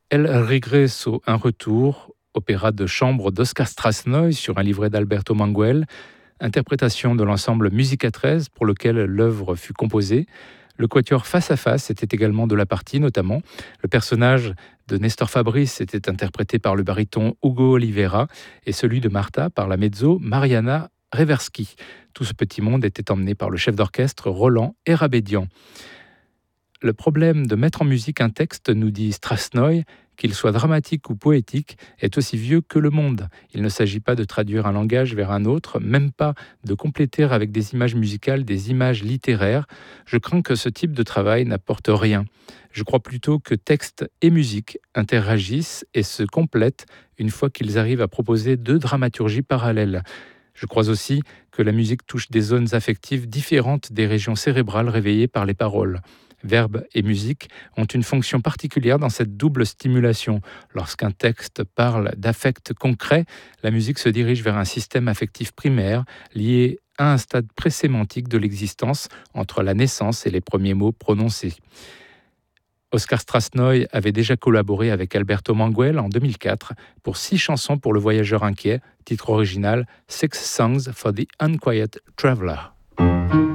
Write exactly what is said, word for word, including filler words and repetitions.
El Regreso, un retour, opéra de chambre d'Oscar Strasnoy sur un livret d'Alberto Manguel, interprétation de l'ensemble Musica treize pour lequel l'œuvre fut composée. Le quatuor Face à Face était également de la partie, notamment. Le personnage de Nestor Fabrice était interprété par le baryton Hugo Oliveira et celui de Martha par la mezzo Mariana Reversky. Tout ce petit monde était emmené par le chef d'orchestre Roland Erabédian. Le problème de mettre en musique un texte, nous dit Strasnoy, qu'il soit dramatique ou poétique, est aussi vieux que le monde. Il ne s'agit pas de traduire un langage vers un autre, même pas de compléter avec des images musicales des images littéraires. Je crains que ce type de travail n'apporte rien. Je crois plutôt que texte et musique interagissent et se complètent une fois qu'ils arrivent à proposer deux dramaturgies parallèles. Je crois aussi que la musique touche des zones affectives différentes des régions cérébrales réveillées par les paroles. Verbes et musique ont une fonction particulière dans cette double stimulation. Lorsqu'un texte parle d'affects concrets, la musique se dirige vers un système affectif primaire lié à un stade présémantique de l'existence entre la naissance et les premiers mots prononcés. Oscar Strasnoy avait déjà collaboré avec Alberto Manguel en deux mille quatre pour six chansons pour le voyageur inquiet, titre original Six Songs for the Unquiet Traveler.